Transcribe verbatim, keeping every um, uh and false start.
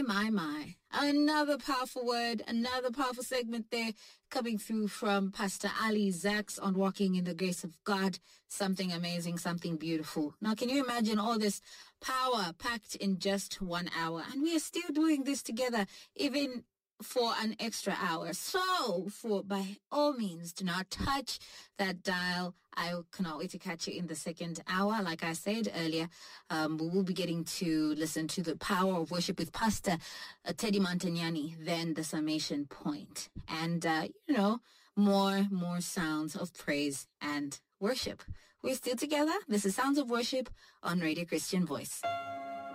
My, my, my. Another powerful word, another powerful segment there coming through from Pastor Ali Zaks on walking in the grace of God. Something amazing, something beautiful. Now, can you imagine all this power packed in just one hour? And we are still doing this together, even for an extra hour. So, for by all means, do not touch that dial. I cannot wait to catch you in the second hour. Like I said earlier, um, we will be getting to listen to the power of worship with Pastor uh, Teddy Montagnani, then the summation point. And, uh, you know, more, more sounds of praise and worship. We're still together. This is Sounds of Worship on Radio Christian Voice.